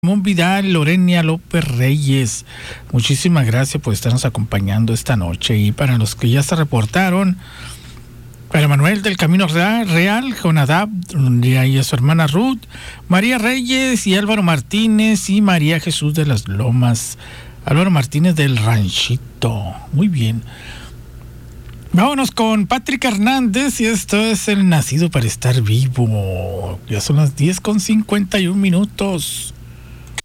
Ramón Vidal, Lorenia López Reyes, muchísimas gracias por estarnos acompañando esta noche. Y para los que ya se reportaron, para Manuel del Camino Real, Jonadab y a su hermana Ruth, María Reyes y Álvaro Martínez y María Jesús de las Lomas, Álvaro Martínez del Ranchito. Muy bien. Vámonos con Patrick Hernández y esto es El Nacido para Estar Vivo. Ya son las 10:51.